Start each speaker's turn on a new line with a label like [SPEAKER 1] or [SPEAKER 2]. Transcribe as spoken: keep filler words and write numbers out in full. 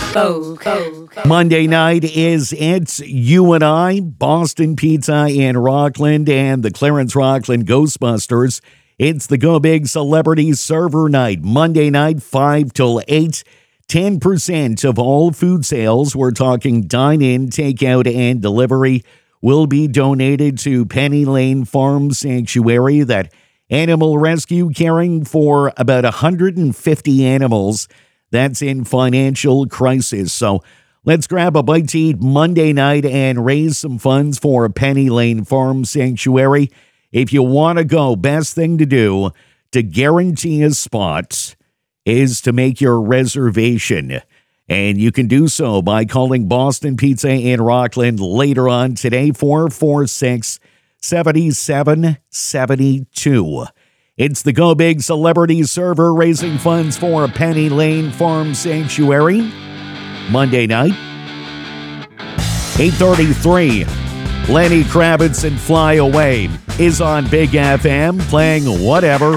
[SPEAKER 1] Monday night is It's You and I, Boston Pizza in Rockland, and the Clarence Rockland Ghostbusters. It's the Go Big Celebrity Server Night, Monday night, five till eight. ten percent of all food sales, we're talking dine-in, takeout, and delivery, will be donated to Penny Lane Farm Sanctuary, that animal rescue caring for about one hundred fifty animals that's in financial crisis. So let's grab a bite to eat Monday night and raise some funds for Penny Lane Farm Sanctuary. If you want to go, best thing to do to guarantee a spot is to make your reservation. And you can do so by calling Boston Pizza in Rockland later on today, four four six, seven seven seven two. It's the Go Big Celebrity Server raising funds for Penny Lane Farm Sanctuary. Monday night, eight thirty-three. Lenny Kravitz and Fly Away is on Big F M, playing whatever.